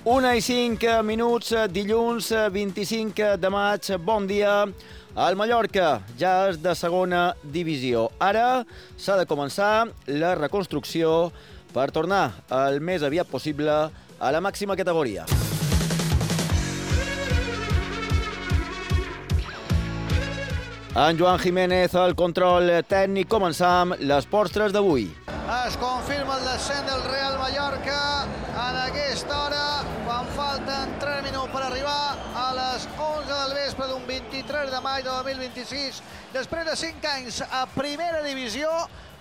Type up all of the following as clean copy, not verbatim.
1:05, dilluns 25 de maig. Bon dia. El Mallorca ja és de segona divisió. Ara s'ha de començar la reconstrucció per tornar el més aviat possible a la màxima categoria. En Joan Jiménez, el control tècnic. Començam les postres d'avui. Es confirma el descens del Real Mallorca en aquesta hora, quan falten 3 minuts per arribar a les 11 del vespre d'un 23 de maig de 2026. Després de 5 anys a primera divisió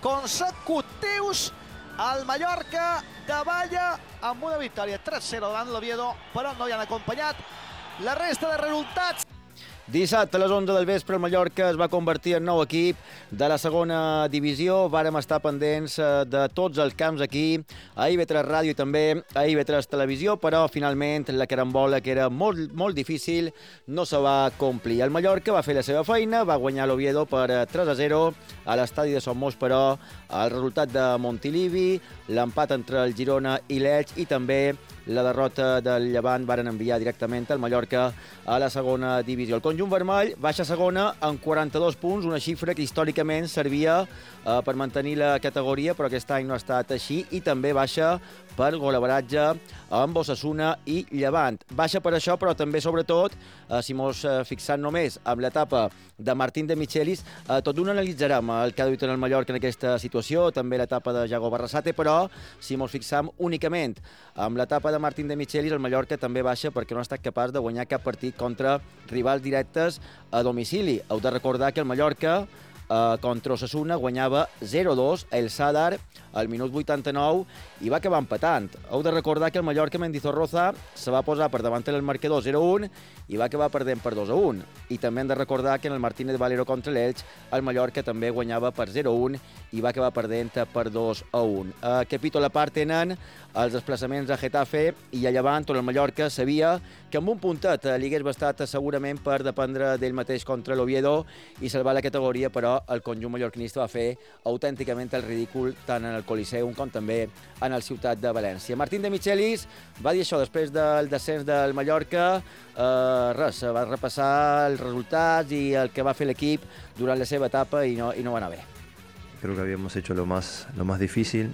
consecutius, el Mallorca davalla amb una victòria 3-0 davant l'Oviedo, però no hi han acompanyat la resta de resultats. Dissabte a les 11 del vespre el Mallorca es va convertir en nou equip de la segona divisió. Vàrem estar pendents de tots els camps aquí, a IB3 Ràdio i també a IB3 Televisió, però finalment la carambola, que era molt difícil, no se va complir. El Mallorca va fer la seva feina, va guanyar l'Oviedo per 3-0 a l'estadi de Somos, però el resultat de Montilivi, l'empat entre el Girona i l'Elx i també la derrota del Llevant varen enviar directament el Mallorca a la segona divisió. El conjunt vermell baixa a segona amb 42 punts, una xifra que històricament servia per mantenir la categoria, però aquest any no ha estat així, i també baixa per golaveratge amb Osasuna i Llevant. Baixa per això, però també, sobretot, si mos fixant només amb l'etapa de Martín de Michelis, tot d'una analitzarem el que ha duit en el Mallorca en aquesta situació, també l'etapa de Jago Barrasate, però si mos fixam únicament amb l'etapa de Martín de Michelis, el Mallorca també baixa perquè no ha estat capaç de guanyar cap partit contra rivals directes a domicili. Heu de recordar que el Mallorca contra Osasuna guanyava 0-2 el Sadar al minut 89 i va acabar empatant. Heu de recordar que el Mallorca Mendizorroza se va posar per davant el marcador 0-1 i va acabar perdent per 2-1. I també hem de recordar que en el Martínez Valero contra l'Elx el Mallorca també guanyava per 0-1 i va acabar perdent per 2-1. Capítol a part tenen els desplaçaments a Getafe i a Llevant, on el Mallorca sabia que amb un puntet li hagués bastat segurament per dependre d'ell mateix contra l'Oviedo i salvar la categoria, però el conjunt mallorquinista va fer autènticament el ridícul tant en el Coliseum com també en el Ciutat de València. Martín de Michelis va dir això després del descens del Mallorca. Va repassar els resultats i el que va fer l'equip durant la seva etapa i no va anar bé. Creo que habíamos hecho lo más difícil,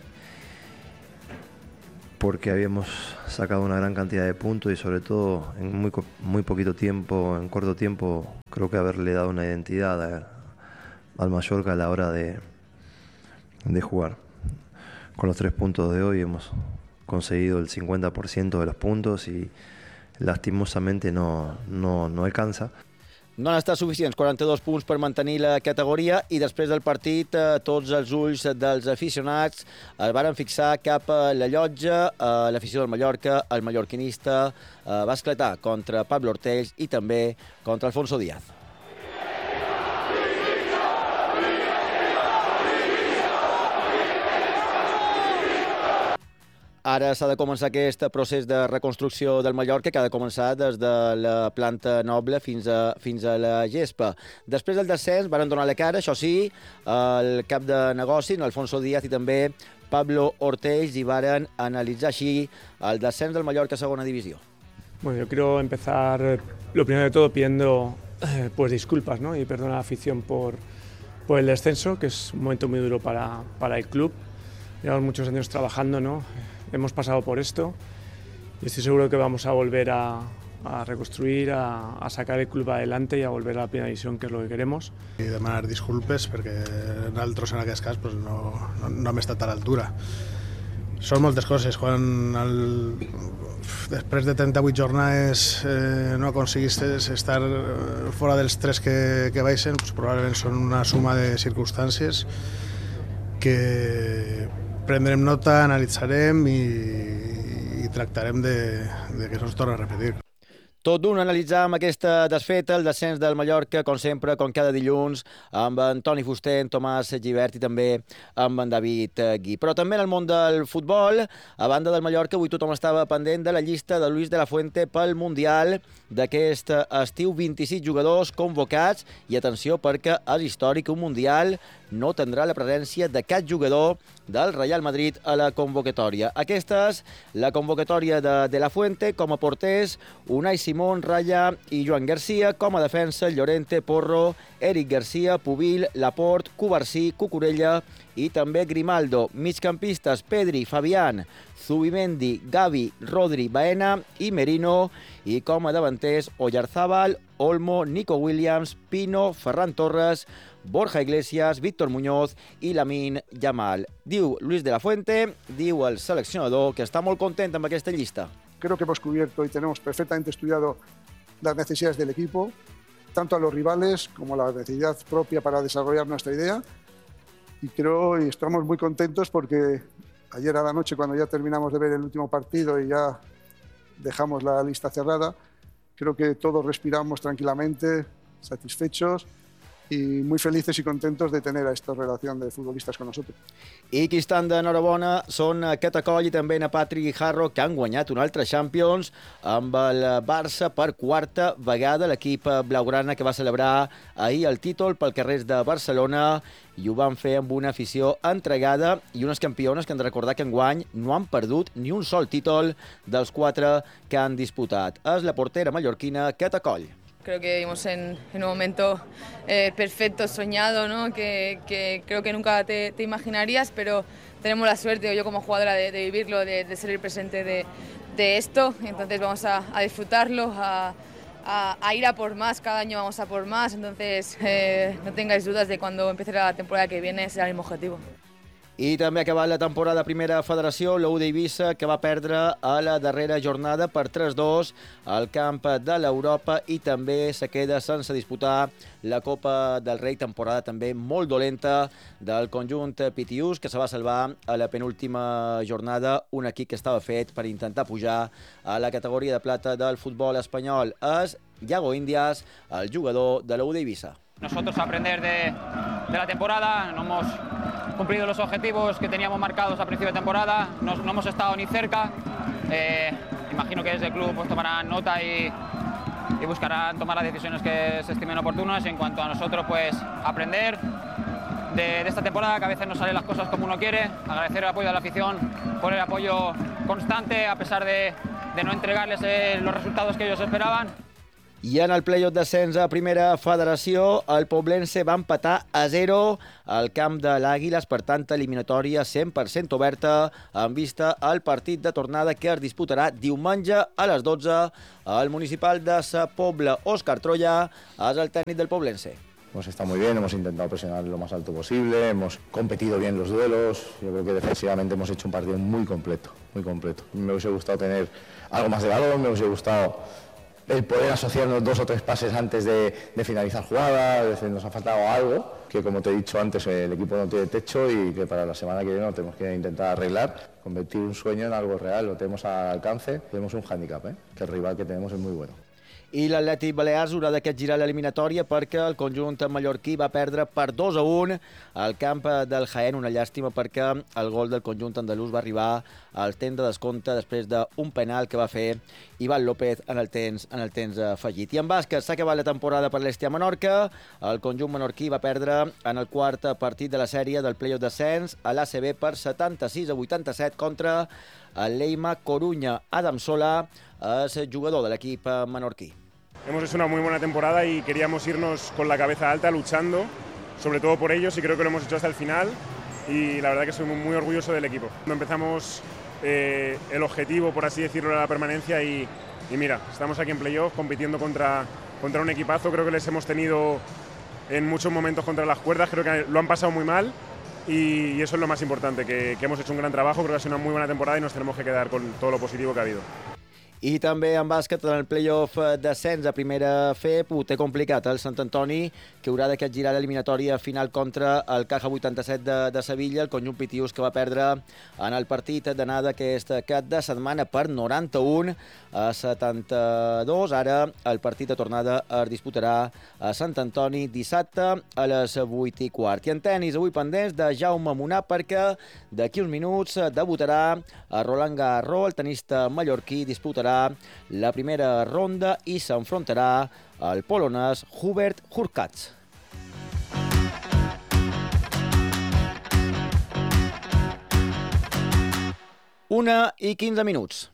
porque habíamos sacado una gran cantidad de puntos y sobre todo en muy poquito tiempo, en corto tiempo, creo que haberle dado una identidad al Mallorca a la hora de jugar. Con los 3 puntos de hoy hemos conseguido el 50% de los puntos y lastimosamente no alcanza. No han estat suficients 42 punts per mantenir la categoria i després del partit tots els ulls dels aficionats es varen fixar cap a la llotja. L'afició del Mallorca, el mallorquinista, va esclatar contra Pablo Ortells i també contra Alfonso Díaz. Ara s'ha de començar aquest procés de reconstrucció del Mallorca, que ha de començar des de la planta noble fins a la gespa. Després del descens varen donar la cara, això sí, el cap de negoci, Alfonso Díaz, i també Pablo Ortells, i varen analitzar així el descens del Mallorca a segona divisió. Bueno, yo quiero empezar, lo primero de todo, pidiendo disculpas, ¿no? Y perdonar a la afición por el descenso, que es un momento muy duro para el club. Llevamos muchos años trabajando, ¿no? Hemos pasado por esto y estoy seguro que vamos a volver a reconstruir, a sacar el club adelante y a volver a la primera división, que es lo que queremos. I demanar disculpes perquè nosaltres en aquest cas no hem estat a l'altura. Són moltes coses. Quan després de 38 jornades no aconseguiste estar fora dels 3 que baixen, probablement són una suma de circumstàncies que prendrem nota, analitzarem i tractarem de que no es torni a repetir. Tot d'un analitzam aquesta desfeta, el descens del Mallorca, com sempre, com cada dilluns, amb en Toni Fuster, en Tomàs Gibert i també amb en David Gui. Però també en el món del futbol, a banda del Mallorca, avui tothom estava pendent de la llista de Luis de la Fuente pel Mundial d'aquest estiu, 26 jugadors convocats, i atenció perquè és històric, un Mundial no tindrà la presència de cap jugador del Real Madrid a la convocatòria. Aquesta és la convocatòria de la Fuente, com a porters, Unai Simón, Raya i Joan Garcia, com a defensa, Llorente, Porro, Eric Garcia, Pubil, Laporte, Cubarsí, Cucurella i també Grimaldo. Migcampistes, Pedri, Fabián, Zubimendi, Gavi, Rodri, Baena i Merino, i com a davanters, Oyarzábal, Olmo, Nico Williams, Pino, Ferran Torres, Borja Iglesias, Víctor Muñoz i Lamine Yamal. Diu Luis de la Fuente, diu el seleccionador, que està molt content amb aquesta llista. Creo que hemos cubierto y tenemos perfectamente estudiado las necesidades del equipo, tanto a los rivales como la necesidad propia para desarrollar nuestra idea. Y estamos muy contentos porque ayer a la noche, cuando ya terminamos de ver el último partido y ya dejamos la lista cerrada, creo que todos respiramos tranquilamente, satisfechos y muy felices y contentos de tener a esta relación de futbolistas con nosotros. I qui estan d'enhorabona són Catacoll i també na Patrick Harro, que han guanyat un altre Champions amb el Barça per quarta vegada. L'equip blaugrana que va celebrar ahir el títol pel carrers de Barcelona, i ho van fer amb una afició entregada i unes campiones que han de recordar que enguany no han perdut ni un sol títol dels 4 que han disputat. És la portera mallorquina Catacoll. Creo que vivimos en un momento perfecto, soñado, ¿no? que creo que nunca te imaginarías, pero tenemos la suerte, o yo como jugadora, de vivirlo, de ser el presente de esto. Entonces vamos a disfrutarlo, a ir a por más, cada año vamos a por más. Entonces no tengáis dudas de cuando empiece la temporada que viene será el mismo objetivo. I també ha acabat la temporada de Primera Federació, l'U d'Eivissa, que va perdre a la darrera jornada per 3-2 al camp de l'Europa, i també se queda sense disputar la Copa del Rei, temporada també molt dolenta del conjunt Pitiús, que se va salvar a la penúltima jornada, un equip que estava fet per intentar pujar a la categoria de plata del futbol espanyol. És Yago Indias, el jugador de l'U d'Eivissa. Nosotros aprender de la temporada, no hemos cumplido los objetivos que teníamos marcados a principio de temporada, no hemos estado ni cerca. Imagino que desde el club pues tomarán nota y buscarán tomar las decisiones que se estimen oportunas. En cuanto a nosotros, pues aprender de esta temporada, que a veces no salen las cosas como uno quiere, agradecer el apoyo de la afición por el apoyo constante, a pesar de no entregarles los resultados que ellos esperaban. I en el play-off d'ascens a Primera Federació, el Poblense va empatar a 0 al camp de l'Àguiles, per tant, eliminatòria 100% oberta, en vista al partit de tornada que es disputarà diumenge a les 12 al municipal de Sa Pobla. Òscar Troya és el tècnic del Poblense. Hemos estado muy bien, hemos intentado presionar lo más alto posible, hemos competido bien los duelos. Yo creo que defensivamente hemos hecho un partido muy completo, muy completo. Me hubiese gustado tener algo más de balón, me hubiese gustado el poder asociarnos 2 o 3 pases antes de finalizar jugadas. Nos ha faltado algo que, como te he dicho antes, el equipo no tiene techo y que para la semana que viene lo tenemos que intentar arreglar, convertir un sueño en algo real. Lo tenemos al alcance, tenemos un hándicap, que el rival que tenemos es muy bueno. I l'Atlètic Balears haurà de capgirar l'eliminatòria perquè el conjunt mallorquí va perdre per 2-1 al camp del Jaén. Una llàstima perquè el gol del conjunt andalús va arribar al temps de descompte després d'un penal que va fer Ivan López en el temps afegit. I en bàsquet s'ha acabat la temporada per l'Estia Menorca. El conjunt menorquí va perdre en el quart partit de la sèrie del play-off d'ascens a l'ACB per 76-87 contra el Leima Coruña. Adam Sola és jugador de l'equip menorquí. Hemos hecho una muy buena temporada y queríamos irnos con la cabeza alta, luchando, sobre todo por ellos, y creo que lo hemos hecho hasta el final, y la verdad que soy muy orgulloso del equipo. Cuando empezamos el objetivo, por así decirlo, era la permanencia, y mira, estamos aquí en playoff compitiendo contra un equipazo. Creo que les hemos tenido en muchos momentos contra las cuerdas, creo que lo han pasado muy mal, y eso es lo más importante, que hemos hecho un gran trabajo. Creo que ha sido una muy buena temporada y nos tenemos que quedar con todo lo positivo que ha habido. I també en bàsquet, en el play-off d'ascens a primera FEP, ho té complicat el Sant Antoni, que haurà de capgirar l'eliminatòria final contra el Caja 87 de Sevilla, el conjunt pitius que va perdre en el partit d'anada aquest cap de setmana per 91 a 72. Ara el partit de tornada es disputarà a Sant Antoni dissabte a les 8:15. I en tenis, avui pendents de Jaume Munar, perquè d'aquí uns minuts debutarà a Roland Garros. El tenista mallorquí disputarà la primera ronda i s'enfrontarà al polonès Hubert Hurkacz. 1:15.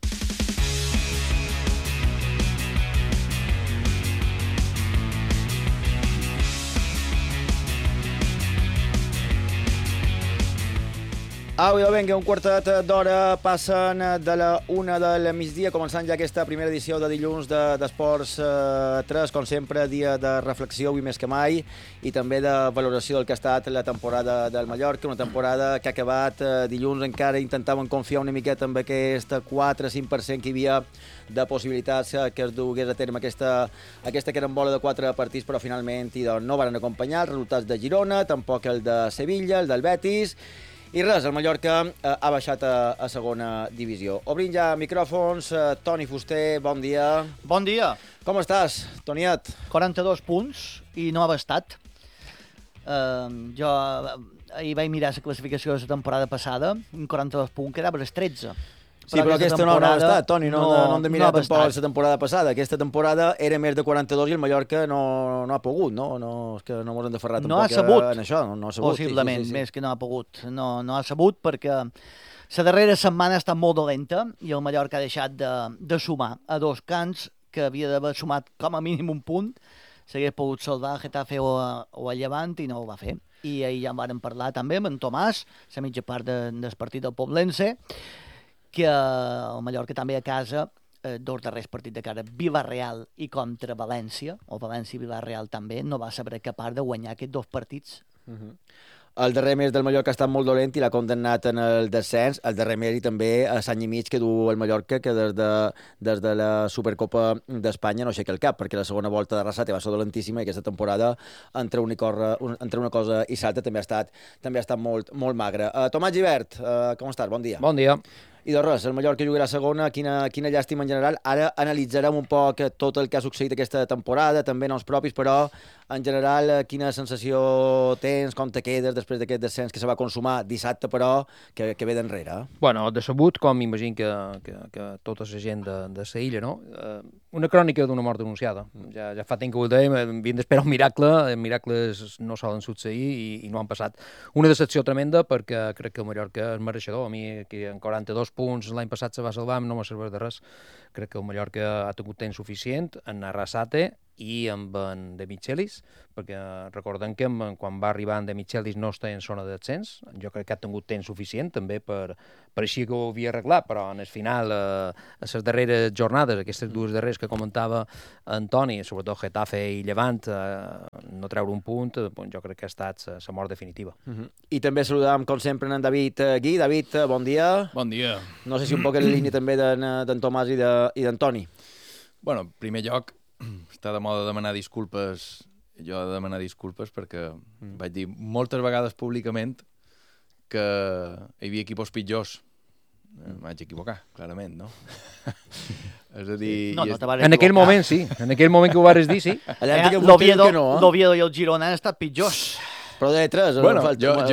Au, idò, vinga, un quartet d'hora passen de la 1 del migdia, començant ja aquesta primera edició de dilluns d'Esports 3, com sempre, dia de reflexió, avui més que mai, i també de valoració del que ha estat la temporada del Mallorca, una temporada que ha acabat dilluns. Encara intentaven confiar una miqueta amb aquest 4-5% que hi havia de possibilitats que es dugués a terme aquesta carambola de 4 partits, però finalment no van acompanyar els resultats de Girona, tampoc el de Sevilla, el del Betis. I res, el Mallorca ha baixat a segona divisió. Obrim ja micròfons. Toni Fuster, bon dia. Bon dia. Com estàs, Toniet? 42 punts i no ha bastat. Jo ahir vaig mirar la classificació de la temporada passada, un 42 punts, quedava als 13. Sí, però aquesta no ha estat, Toni, no hem de mirar tampoc la temporada passada. Aquesta temporada era més de 42 i el Mallorca no ha pogut, no? És que no ens hem de ferrar tampoc en això. No ha sabut. Possiblement, més que no ha pogut. No ha sabut perquè la darrera setmana ha estat molt dolenta i el Mallorca ha deixat de sumar a dos cants que havia d'haver sumat com a mínim un punt. S'hagués pogut salvar a Getafe o a Llevant i no ho va fer. I ahir ja en vàrem parlar també amb en Tomàs, la mitja part del partit del Poblense, que el Mallorca també a casa, dos darrers partits de cara, Villarreal i contra València, o València i Villarreal també, no va saber capaç de guanyar aquests dos partits. El darrer mes del Mallorca ha estat molt dolent i l'ha condemnat en el descens. El darrer mes i també a l'any i mig que du el Mallorca, que des de la Supercopa d'Espanya no aixeca el cap, perquè la segona volta de Arrasate va ser dolentíssima i aquesta temporada entre una cosa i l'altra també ha estat molt magra. Tomàs Gibert, com estàs? Bon dia. Bon dia. I de res, el Mallorca jugarà a segona, quina llàstima en general. Ara analitzarem un poc tot el que ha succeït aquesta temporada, també noms propis, però en general quina sensació tens, com te quedes després d'aquest descens que se va consumar dissabte, però que ve d'enrere? Bueno, decebut, com m'imagino que tota la gent de la illa, no? Una crònica d'una mort anunciada. Ja fa temps que ho dèiem, havíem d'esperar un miracle, miracles no solen succeir i no han passat. Una decepció tremenda perquè crec que el Mallorca és mereixedor. A mi, que en 42 punts l'any passat se va salvar, no m'ha servit de res. Crec que el Mallorca ha tingut temps suficient en Arrasate i amb en De Michelis, perquè recordem que quan va arribar en De Michelis no està en zona d'ascens. Jo crec que ha tingut temps suficient també per així que ho havia arreglat, però en el final, a les darreres jornades, aquestes dues darreres que comentava Antoni, sobretot Getafe i Llevant, no treure un punt, jo crec que ha estat la mort definitiva. I també saludàvem, com sempre, en David Gui. David, bon dia. Bon dia. No sé si un poc en la línia també d'en Tomàs i d'Antoni. Bueno, en primer lloc, està de moda demanar disculpes. Jo he de demanar disculpes perquè vaig dir moltes vegades públicament que hi havia equipos pitjors. Em vaig equivocar, clarament, no? És a dir... En aquell moment sí, en aquell moment que ho vares dir, sí. L'Oviedo i el Girona han estat pitjors. Però de 3, bueno,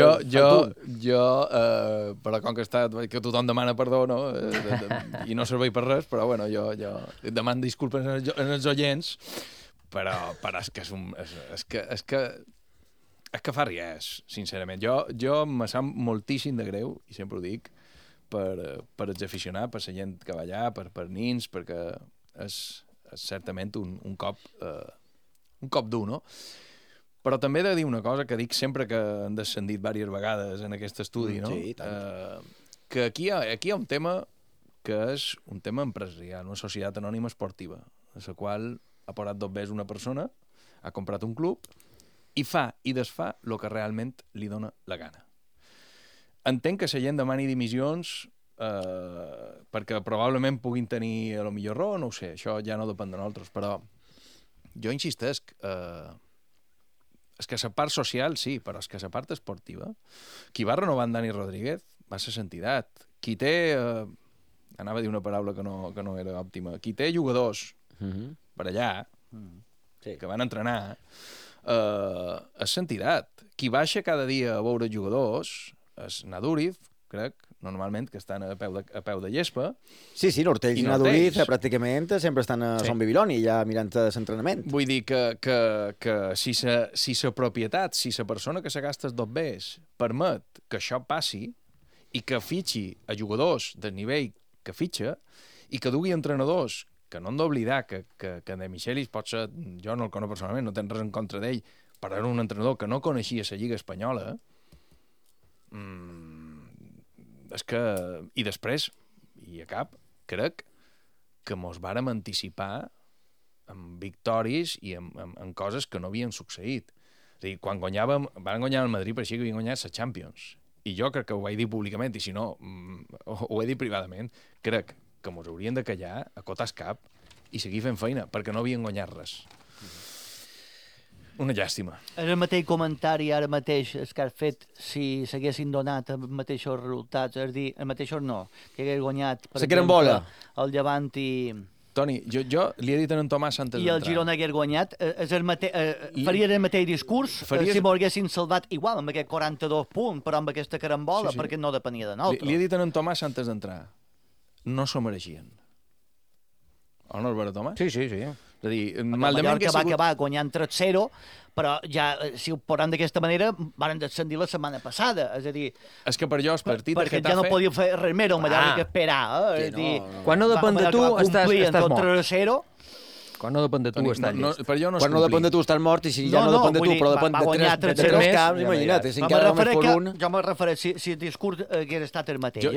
jo però com que tothom demana perdó, no? I no serveix per res, però bueno, jo demano disculpes en els oients, però és que fa ries, sincerament. Jo me sap moltíssim de greu, i sempre ho dic, per els aficionats, per la gent que va allà, per nins, perquè és certament un cop dur, no? Però també he de dir una cosa que dic sempre que han descendit diverses vegades en aquest estudi, no? Sí, que aquí hi ha un tema que és un tema empresarial, una societat anònima esportiva, en la qual ha posat dos veus una persona, ha comprat un club i fa i desfà el que realment li dona la gana. Entenc que la gent demani dimissions perquè probablement puguin tenir a lo millor raó, no ho sé, això ja no depèn de nosaltres, però jo insistesc, és que la part social sí, però és que la part esportiva, qui va renovar en Dani Rodríguez va ser l'entitat, qui té, anava a dir una paraula que no era òptima, qui té jugadors per allà, que van entrenar, és l'entitat. Qui baixa cada dia a veure jugadors és Naduriz, crec, normalment, que estan a peu de llespa. Sí, Nortells i Naduriz pràcticament sempre estan a Son Bibiloni, ja mirant l'entrenament. Vull dir que si la propietat, si la persona que se gasta els dobbers permet que això passi i que fitxi a jugadors del nivell que fitxa i que dugui entrenadors, que no hem d'oblidar que De Michelis pot ser, jo no el conec personalment, no tenc res en contra d'ell, però era un entrenador que no coneixia la Lliga Espanyola, és que... I després, i a cap, crec que mos vàrem anticipar en victòries i en coses que no havien succeït. És a dir, quan van guanyar el Madrid, pareixia que havien guanyat la Champions. I jo crec que ho vaig dir públicament, i si no, ho he dit privadament, crec que mos haurien de callar, acotar el cap i seguir fent feina, perquè no havien guanyat res. Una llàstima. És el mateix comentari ara mateix que has fet si s'haguessin donat els mateixos resultats, és a dir, els mateixos no, que hagués guanyat, per exemple, el Llevant i... Toni, jo li he dit a en Tomàs antes d'entrar. I el Girona hagués guanyat, faria el mateix discurs si m'ho haguessin salvat igual amb aquest 42 punts, però amb aquesta carambola, perquè no depenia de nosaltres. Li he dit a en Tomàs antes d'entrar. No s'ho mereixien. O no, Albert Tomàs? Sí. És a dir, el Mallorca va acabar guanyant 3-0, però ja, si ho posen d'aquesta manera, van descendir la setmana passada. És a dir... És que per jo el partit de Getafe... Perquè ja no podia fer res més, el Mallorca que esperar. És a dir, quan no depèn de tu, estàs mort. 3-0. Quan no depèn de tu, estàs llest. Quan no depèn de tu, estàs mort, i si ja no depèn de tu, però depèn de tres camps, imagina't, si encara només per un... Jo me'n refereixo, si el discurs hagués estat el mateix.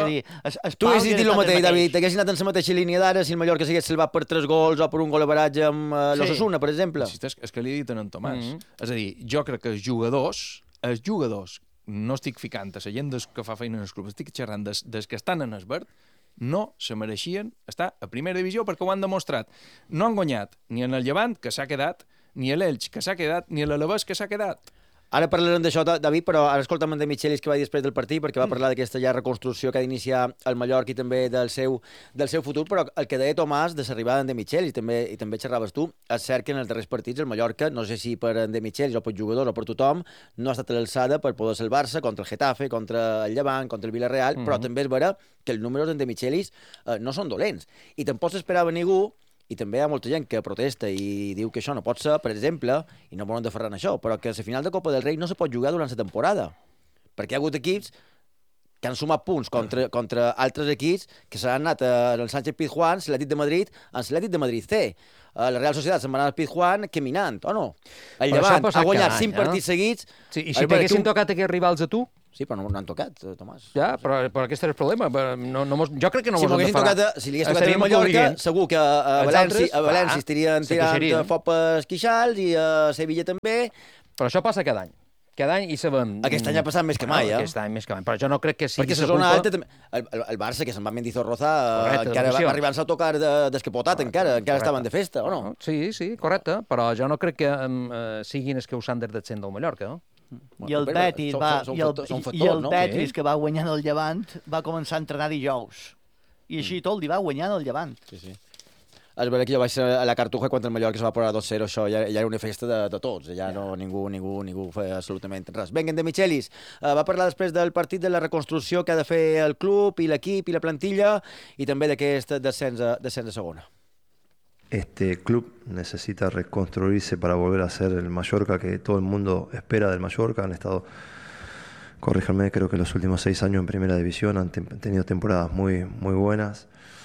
Tu haguessis dit el mateix, David, haguessis anat en la mateixa línia d'ara si el Mallorca s'hagués salvat per 3 gols o per un gol average amb l'Osasuna, per exemple. És que li he dit a en Tomàs. És a dir, jo crec que els jugadors, no estic ficant a la gent que fa feina en els clubs, estic xerrant des que estan en el verd, no se mereixien estar a primera divisió perquè ho han demostrat. No han guanyat ni en el Llevant, que s'ha quedat, ni a l'Elx, que s'ha quedat, ni a l'Alavés, que s'ha quedat. Ara parlarem d'això, David, però ara escolta'm en De Michelis que va dir després del partit, perquè va parlar d'aquesta ja reconstrucció que ha d'iniciar el Mallorca i també del seu futur, però el que deia Tomàs de l'arribada en De Michelis, i també xerraves tu, és cert que en els darrers partits el Mallorca, no sé si per en De Michelis o per jugadors o per tothom, no ha estat a l'alçada per poder salvar-se contra el Getafe, contra el Llevant, contra el Villarreal, però també és vera que els números en De Michelis no són dolents. I tampoc s'esperava ningú. I també hi ha molta gent que protesta i diu que això no pot ser, per exemple, i no volen deferrar en això, però que a la final de Copa del Rei no se pot jugar durant la temporada, perquè hi ha hagut equips que han sumat punts contra altres equips que s'han anat al Sánchez-Pizjuán, l'Atlètic de Madrid, en l'Atlètic de Madrid C. La Real Societat se'n va anar al Pizjuán caminant, o no? El Llevant ha guanyat 5 partits seguits. Sí, i si t'haguessin tocat aquests rivals a tu? Sí, però no han tocat, Tomàs. Ja, però aquest és el problema. Jo crec que no mos han de parar. Si li hagués tocat a Mallorca, segur que a València estarien tirant foc pels quixals i a Sevilla també. Però això passa cada any. Cada any hi sabem... Aquest any ha passat més que mai, Aquest any més que mai, però jo no crec que sigui... Perquè la zona alta... El Barça, que se'n va amb Mendizorroza, encara va arribar-se a tocar descapotat, encara estaven de festa, o no? Sí, correcte, però jo no crec que siguin els que us han descendent del Mallorca, no? I el Betis, que va guanyant el Llevant, va començar a entrenar dijous. I així tot li va guanyant el Llevant. Sí. És veritat que jo vaig ser a la Cartuja contra el Mallorca, que es va posar 2-0, això ja era una festa de tots, ja no ningú feia absolutament res. Venga, De Michelis va parlar després del partit de la reconstrucció que ha de fer el club i l'equip i la plantilla i també d'aquest descens a segona. Este club necesita reconstruirse para volver a ser el Mallorca que todo el mundo espera del Mallorca. Han estado, corríjanme, creo que los últimos 6 años en primera división han tenido temporadas muy buenas.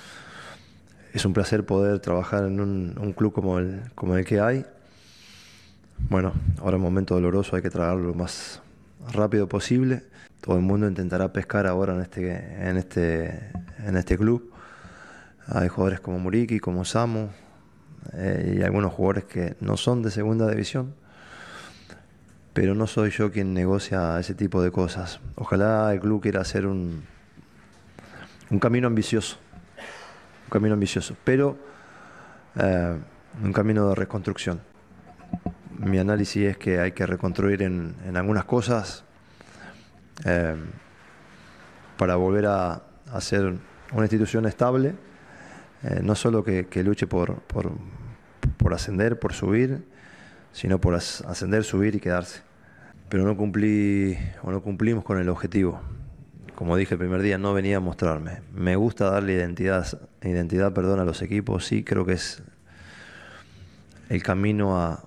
Es un placer poder trabajar en un club como el que hay. Bueno, ahora es un momento doloroso, hay que tragarlo lo más rápido posible. Todo el mundo intentará pescar ahora en este club. Hay jugadores como Muriqui, como Samu, y algunos jugadores que no son de segunda división, pero no soy yo quien negocia ese tipo de cosas. Ojalá el club quiera hacer un camino ambicioso, pero un camino de reconstrucción. Mi análisis es que hay que reconstruir en algunas cosas para volver a ser una institución estable, no solo que luche por ascender, por subir, sino por ascender, subir y quedarse. Pero no cumplimos con el objetivo. Como dije el primer día, no venía a mostrarme. Me gusta darle identidad, a los equipos. Sí, creo que es el camino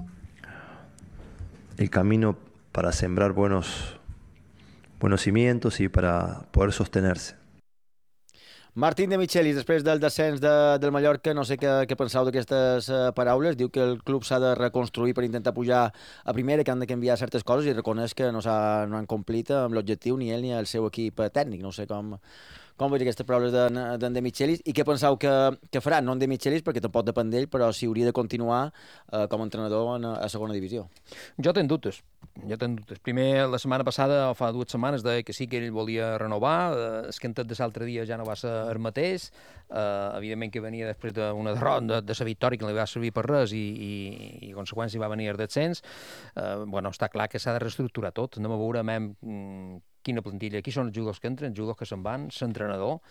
para sembrar buenos cimientos y para poder sostenerse. Martín de Michelis, després del descens del Mallorca, no sé què penseu d'aquestes paraules. Diu que el club s'ha de reconstruir per intentar pujar a primera, que han de canviar certes coses, i reconeix que no han complit amb l'objectiu ni ell ni el seu equip tècnic. No sé com veig aquestes paraules d'en de Michelis i què penseu que farà, no en de Michelis, perquè tampoc depèn d'ell, però si hauria de continuar com a entrenador a segona divisió. Jo tenc dubtes. Primer, la setmana passada, o fa 2 setmanes, deia que sí que ell volia renovar, el cantet de l'altre dia ja no va ser el mateix, evidentment que venia després d'una derrota de la victòria que no li va servir per res i en conseqüència va venir el descens. Està clar que s'ha de reestructurar tot, anem a veure quina plantilla, qui són els jugadors que entren, els jugadors que se'n van, l'entrenador,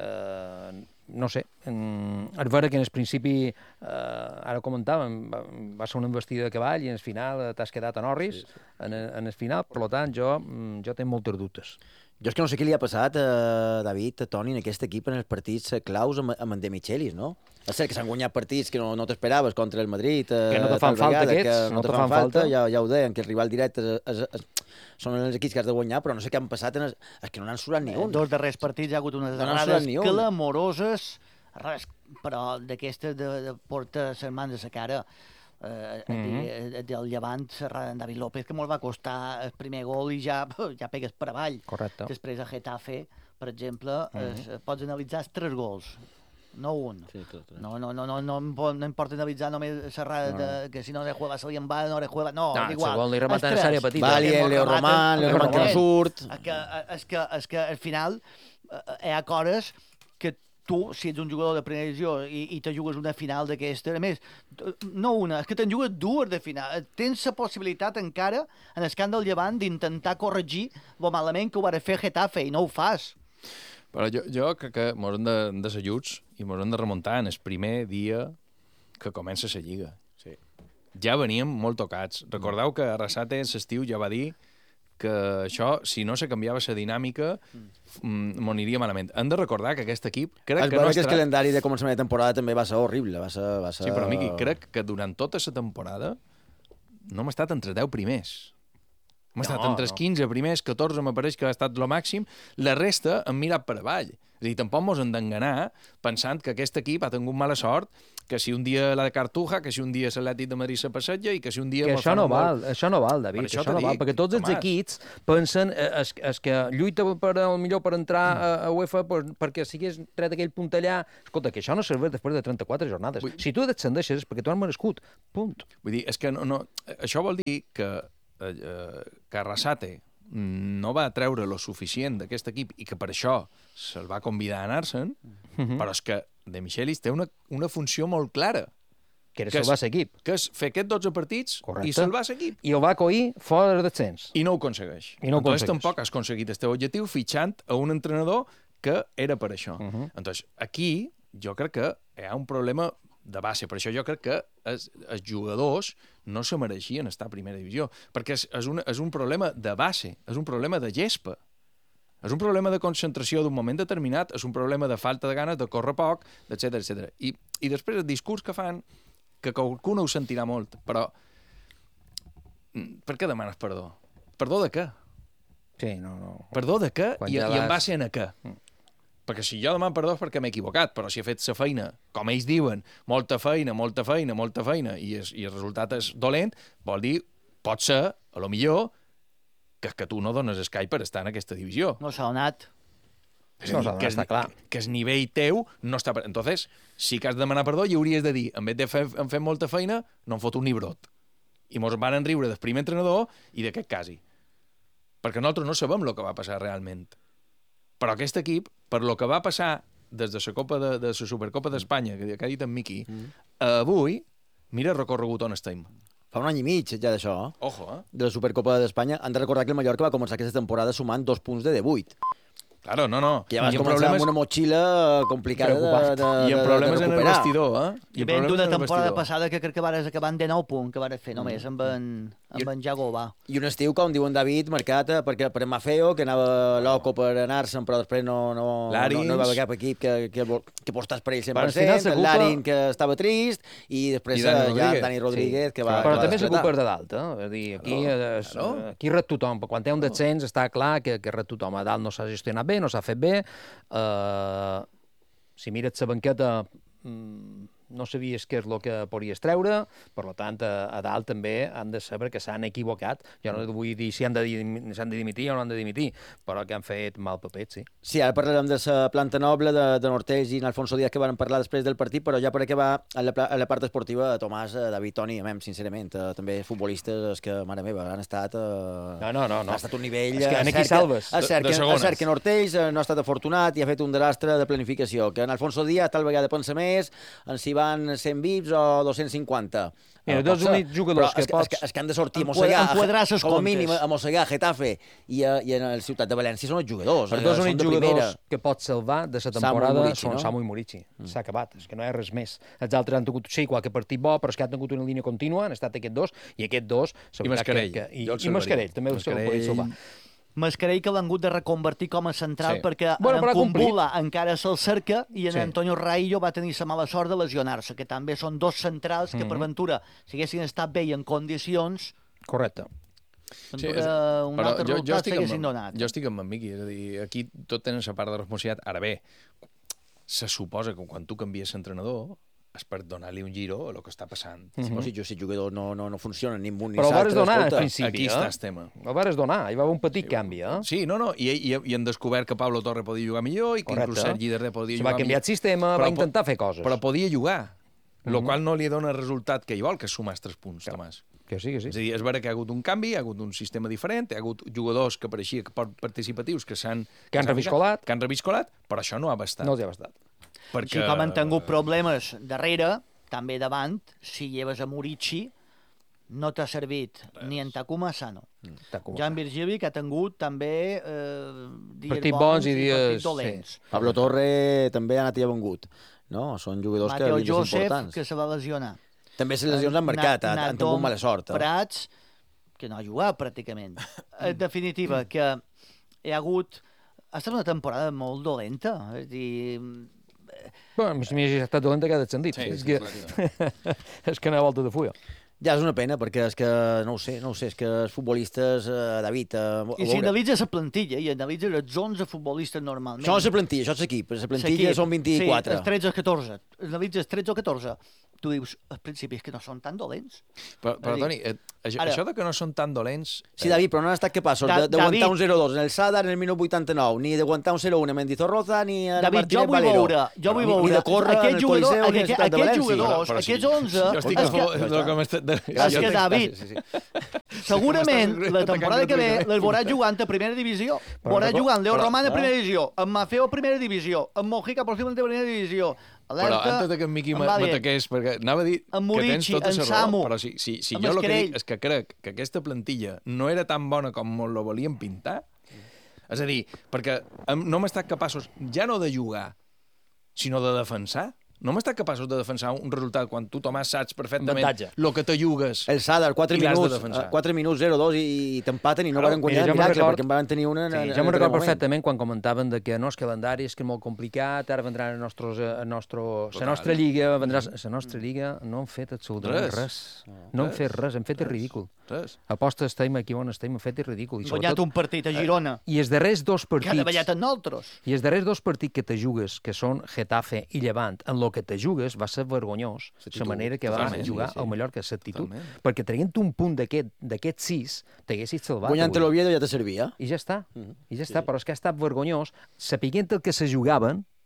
no sé, és vera que en el principi, ara ho comentàvem, va ser una embestida de cavall i en el final t'has quedat a Norris, en el final, per tant, jo tinc moltes dubtes. Jo és que no sé què li ha passat a David, a Toni, en aquest equip en els partits claus amb en De Michelis, no? És cert que s'han guanyat partits que no t'esperaves contra el Madrid. Que no te fan falta aquests, no te fan falta, ja ho deien, que el rival directe són els equips que has de guanyar, però no sé què han passat, és que no n'han surat ni un. Dos darrers partits hi ha hagut unes errades clamoroses, però d'aquestes de portar les mans a la cara. Del Llevant, en David López, que molt va costar el primer gol i ja pegues per avall. Correcte. Després a Getafe, per exemple, pots analitzar els 3 gols, no un. Sí, no importa analitzar només serrada que si no le juega salien va, no le juega... No, igual. Segon li remata en sèrie petita. Valien, Leo Román, Leo Román que no surt. És que al final hi ha coses que tu, si ets un jugador de primera divisió i te jugues una final d'aquesta, a més, no una, és que te'n jugues 2 de final. Tens la possibilitat encara, en el camp del Llevant, d'intentar corregir lo malament que ho va fer Getafe, i no ho fas. Però jo crec que ens hem de ser lluts i ens hem de remuntar en el primer dia que comença la Lliga. Sí. Ja veníem molt tocats. Recordeu que Arrasate en l'estiu ja va dir que això, si no se canviava la dinàmica, m'aniria malament. Hem de recordar que aquest equip... que el calendari de començament de temporada també va ser horrible. Sí, però, Miqui, crec que durant tota la temporada no hem estat entre 10 primers. Hem estat entre els 15 primers, 14 m'apareix que ha estat el màxim, la resta hem mirat per avall. És a dir, tampoc ens hem d'enganar pensant que aquest equip ha tingut mala sort, que si un dia la de Cartuja, que si un dia l'Atlètic de Madrid se passeja i que si un dia... Que això no val, David, això no val, perquè tots els equips pensen es que lluita millor per entrar a UEFA perquè si hagués tret aquell punt allà... Escolta, que això no serveix després de 34 jornades. Si tu descendeixes és perquè tu has merescut, punt. Vull dir, és que això vol dir que Arrasate no va treure lo suficient d'aquest equip i que per això se'l va convidar a anar-se'n, però és que De Michelis té una funció molt clara. Que era salvar l'equip. Que és fer aquests 12 partits i salvar l'equip. I el va coir fora del descens. I no ho aconsegueix. Entonces tampoc has aconseguit el teu objectiu fitxant a un entrenador que era per això. Entonces, aquí jo crec que hi ha un problema de base. Per això jo crec que els jugadors no se mereixien estar a primera divisió, perquè és un problema de base, és un problema de gespa. És un problema de concentració d'un moment determinat, és un problema de falta de ganes, de córrer poc, etc etc. I després el discurs que fan, que qualcú no ho sentirà molt, però per què demanes perdó? Perdó de què? Sí, no. Perdó de què i en base a què? Perquè si jo demano perdó és perquè m'he equivocat, però si he fet la feina, com ells diuen, molta feina, i el resultat és dolent, vol dir, pot ser, a lo millor, que tu no dones escai per estar en aquesta divisió. No s'ha donat. Està clar. Que el nivell teu no està... Entonces, sí que has de demanar perdó i hauries de dir, en vez de fer molta feina, no em foto un ni brot. I mos van riure del primer entrenador i d'aquest casi. Perquè nosaltres no sabem el que va passar realment. Però aquest equip, per lo que va passar des de la Supercopa d'Espanya, que ha dit en Miqui, avui, mira el recorregut on estem. Fa un any i mig ja d'això, Ojo, de la Supercopa d'Espanya. Han de recordar que el Mallorca va començar aquesta temporada sumant 2 punts de 18. Claro, no. Que ja vas començar amb una motxilla complicada de I amb problemes en el recuperar. vestidor, I ben d'una temporada passada que crec que vas acabar en 19 punts, que vas fer només amb en Jago Va. I un estiu, com diu en David, marcat per Mafeo, que anava loco per anar-se'n, però després no va haver cap equip que apostés per ell 100%, l'Arin, que estava trist, i després ja Dani Rodríguez, que va... Però també és la culpa de dalt, és a dir, aquí ret tothom, quan té un descens està clar que ret tothom, a dalt no s'ha gestionat bé, no s'ha fet bé, si mires la banqueta no sabies què és el que podries treure, per tant, a dalt també han de saber que s'han equivocat. Jo no vull dir si han de dimitir o no han de dimitir, però que han fet mal paper, sí. Sí, ara parlarem de la planta noble de Nortells i Alfonso Díaz, que van parlar després del partit, però ja per acabar a la part esportiva, Tomàs, David, Toni, sincerament, també futbolistes que, mare meva, han estat... No. Ha estat un nivell... És que aquí salves. És cert que Nortells no ha estat afortunat i ha fet un desastre de planificació, que en Alfonso Díaz tal vegada pensa més en si van 100 vips o 250. Mira, dos únics jugadors que pots... Els que han de sortir a mossegar, com a mínim a mossegar Getafe i a la ciutat de València són els jugadors. Els dos únics jugadors que pots salvar de la temporada són Samu i Murici. S'ha acabat, és que no hi ha res més. Els altres han tingut, sí, qualque partit bo, però és que han tingut una línia contínua, han estat aquests dos, i aquests dos... I Mascarell. I Mascarell, també el podria salvar. Mascarell que l'han hagut de reconvertir com a central perquè en Kumbula encara se'l cerca i en Antonio Raillo va tenir la mala sort de lesionar-se, que també són dos centrals que per ventura, si haguessin estat bé i en condicions... Correcte. Un altre resultat s'haguessin donat. Jo estic amb en Miqui, és a dir, aquí tot tenen la part de responsabilitat. Ara bé, se suposa que quan tu canvies l'entrenador és per donar-li un giro a el que està passant. Si el jugador no funciona ni un ni però l'altre, donar, al principi, aquí està el tema. El vas donar, hi va haver un petit canvi, Sí, i han descobert que Pablo Torre podia jugar millor i que inclús Sergi Darder podia jugar millor. Va canviar el sistema, va intentar fer coses. Però podia jugar, el qual no li dona el resultat que hi vol, que és sumar 3 punts, Tomàs. Que sí. És a dir, és vera que hi ha hagut un canvi, hi ha hagut un sistema diferent, hi ha hagut jugadors que pareixia participatius que han reviscolat, però això no ha bastat. No els ha bastat. Així com han tingut problemes darrere, també davant, si lleves a Murici, no t'ha servit ni en Takuma Asano. Jan Virgili, que ha tingut també dies bons i dies dolents. Pablo Torre també ha anat i ha vengut. Són jugadors que Mateo importants. Joseph, que se va lesionar. També les lesions han marcat, han tingut mala sort. Prats, que no ha jugat pràcticament. En definitiva, que hi ha hagut... Ha estat una temporada molt dolenta. És a dir... Bueno, si m'hi ha estat dolenta que ha descendit. És que no hi ha volta de fulla. Ja és una pena, perquè és que, no ho sé, és que els futbolistes, David... I si analitza la plantilla, i analitza els 11 futbolistes normalment... Això és la plantilla, això és l'equip. La plantilla són 24. Sí, els 13 o 14. Analitzes 13 o 14. Tu dius, al principi, és que no són tan dolents. Però Toni, això de que no són tan dolents... Sí, David, però no han estat capaços d'aguantar un 0-2 en el Sadar en el minut 89, ni d'aguantar un 0-1 en Mendizorroza, ni en Martínez Valero. Jo vull veure, ni de córrer en el Coliseu ni a la Ciutat de València. Jugadors, aquests 11... Jo estic a favor és que, David, segurament la temporada que ve les veuràs jugant a primera divisió. Veuràs jugant Leo Román a primera divisió, en Mafeo a primera divisió, en Mojica possiblement a primera divisió. Però antes que en Miqui m'ataqués, perquè anava a dir que tens tota la raó, però si jo el que dic és que crec que aquesta plantilla no era tan bona com la volien pintar, és a dir, perquè no hem estat capaços ja no de jugar, sinó de defensar. No hem estat capaços de defensar un resultat quan tu, Tomàs, saps perfectament el que te jugues. El Sadar, 4 minuts 0-2 i t'empaten i no van guanyar el miracle, perquè en van tenir una... Sí, jo me'n recordo perfectament quan comentaven que no, és que el calendari és molt complicat, ara vendrà la nostra lliga, la nostra lliga, no han fet absolutament res. No han fet res, han fet el ridícul. Aposta estem aquí on estem, han fet el ridícul. Han guanyat un partit a Girona. I els darrers dos partits... Que han davallat en nosaltres. I els darrers dos partits que te jugues, que són Getafe i Llevant, en lo que te jugues va ser vergonyós la manera que va jugar al Mallorca, l'actitud. Perquè traient un punt d'aquests 6, t'haguessis salvat. Guanyant l'Oviedo ja te servia. I ja està, però és que ha estat vergonyós, sapiguent el que se jugaven,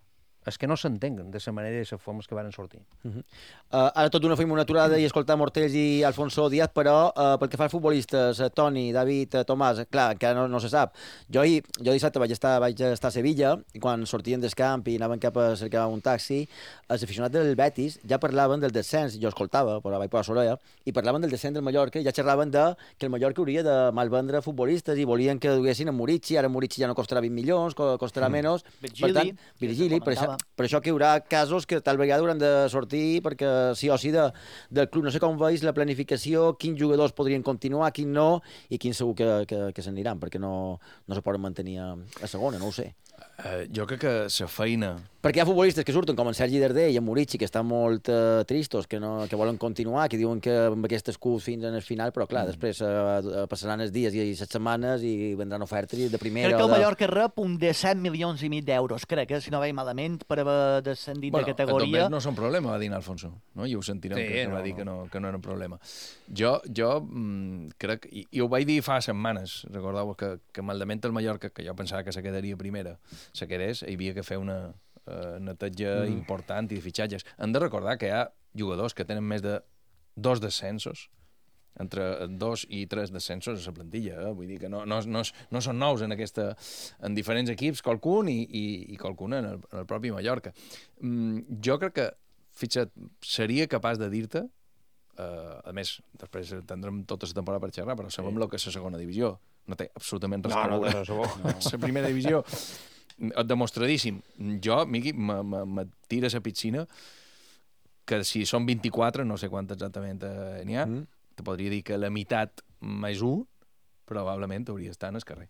és que no s'entenguen de la manera i les formes que van sortir. Ara tot d'una fem una aturada i escoltar Mortells i Alfonso Díaz, però pel que fa als futbolistes, Toni, David, Tomàs, clar, encara no se sap. Jo dissabte vaig estar a Sevilla i quan sortien del camp i anaven cap a cercar un taxi, els aficionats del Betis ja parlaven del descens, jo escoltava, però vaig posar l'orella, i parlaven del descens del Mallorca i ja xerraven que el Mallorca hauria de malvendre futbolistes i volien que duguessin a Murici, ara Murici ja no costarà 20 milions, costarà menys. Virgili, per això que hi haurà casos que tal vegada hauran de sortir perquè sí o sí del club. No sé com veus la planificació, quins jugadors podrien continuar, quins no, i quins segur que s'aniran, perquè no se poden mantenir a segona, no ho sé. Jo crec que la feina... Perquè hi ha futbolistes que surten com en Sergi Darder i en Murici, que estan molt tristos, que volen continuar, que diuen que amb aquest escut fins al final, però clar, després passaran els dies i les setmanes i vendran ofertes de primera... Crec que el Mallorca rep un de 7 milions i mig d'euros, crec, si no veig malament, per haver descendit de categoria. També no són problema, va dir Alfonso, no? I ho sentirem, que va dir que no era un problema. Jo crec, i ho vaig dir fa setmanes, recordeu que maldament el Mallorca, que jo pensava que se quedaria primera, se quedés, hi havia que fer una neteja important i de fitxatges. Hem de recordar que hi ha jugadors que tenen més de 2 descensos, entre 2 i 3 descensos a la plantilla, vull dir que no són nous en diferents equips, qualcun i qualcun en el propi Mallorca. Jo crec que, fixa't, seria capaç de dir-te, a més, després tindrem tota la temporada per xerrar, però sabem el que és la segona divisió, no té absolutament res a veure. La primera divisió, demostradíssim. Jo, Miqui, me tira a la piscina que si són 24, no sé quant exactament n'hi ha, te podria dir que la meitat més 1 probablement hauria d'estar en el carrer.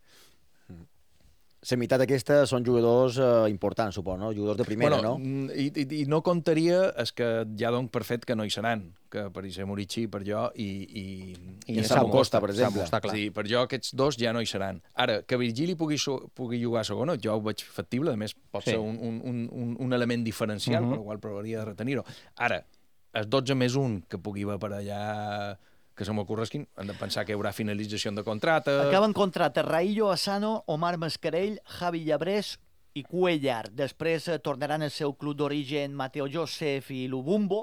La meitat aquesta són jugadors importants, suposo, no? Jugadors de primera, no? I no comptaria és que ja dono per fet que no hi seran, que per ser Murici, per jo, i Samu Costa, per exemple. Sí, per jo aquests dos ja no hi seran. Ara, que Virgili pugui jugar a segona, jo ho veig factible, a més pot ser un element diferencial, per el qual provaria de retenir-ho. Ara, els 12 més 1 que pugui haver per allà que se m'ocorresquin, hem de pensar que hi haurà finalització de contracte... Acaben contracte Raillo Asano, Omar Mascarell, Javi Llabrés i Cuellar. Després tornaran al seu club d'origen Mateo Josef i Lubumbo,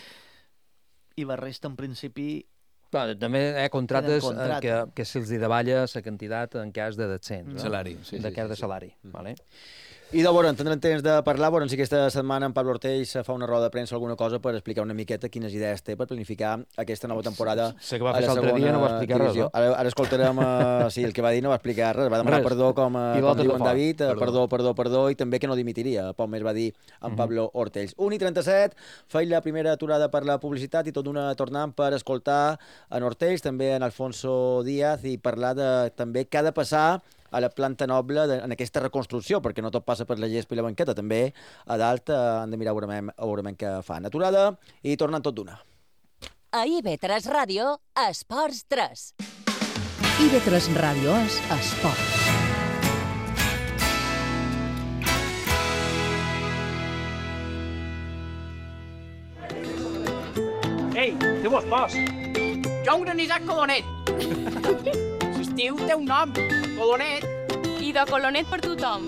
i la resta, en principi... També hi ha contractes que se'ls davalla la quantitat en cas de descens. Salari. De cas de salari. I de veure, tindrem temps de parlar, veurem si aquesta setmana en Pablo Ortells fa una roda de premsa o alguna cosa per explicar una miqueta quines idees té per planificar aquesta nova temporada. Sé que va fer l'altre dia, no va explicar res, no? Ara escoltarem, sí, el que va dir no va explicar res, va demanar perdó com diu en David, perdó, i també que no dimitiria, poc més va dir en Pablo Ortells. 1:37, feia la primera aturada per la publicitat i tot d'una tornant per escoltar en Ortells, també en Alfonso Díaz, i parlar de també què ha de passar a la planta noble en aquesta reconstrucció, perquè no tot passa per la gespa i la banqueta, també a dalt han de mirar veurem què fan. Aturada i tornen tot d'una. A IB3 Ràdio, Esports 3. IB3 Ràdio és Esports. Ei, què vols pas? Jo un granissat colonet. L'estiu té un nom, Colonet. I de Colonet per tothom.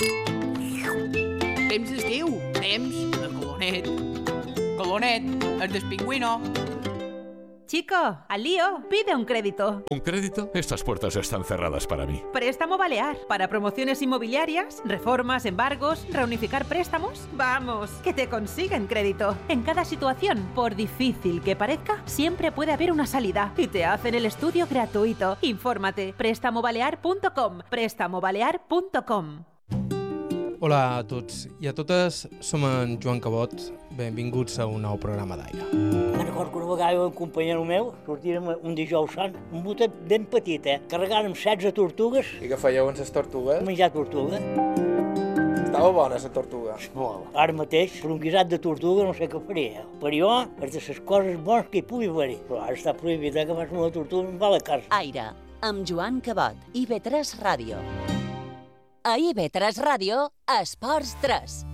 Temps d'estiu, temps de Colonet. Colonet, el del pingüino. Chico, al lío, pide un crédito. ¿Un crédito? Estas puertas están cerradas para mí. Préstamo Balear. Para promociones inmobiliarias, reformas, embargos, reunificar préstamos. Vamos, que te consiguen crédito. En cada situación, por difícil que parezca, siempre puede haber una salida. Y te hacen el estudio gratuito. Infórmate. Prestamobalear.com. Prestamobalear.com. Hola a tots i a totes, som en Joan Cabot, benvinguts a un nou programa d'Aire. Me'n recordo que una vegada un companyero meu sortirem un dijous sant, un botet ben petit, carregàrem 16 tortugues. I què fèieu amb les tortugues? Menjar tortuga. Estava bona la tortuga? Molt. Ara mateix, per un guisat de tortuga no sé què faria. Per jo, és de les coses bones que hi pugui haver-hi. Però ara està prohibit que fas una tortuga i em va a la casa. Aire, amb Joan Cabot, IB3 Ràdio. A IB3 Ràdio, Esports 3.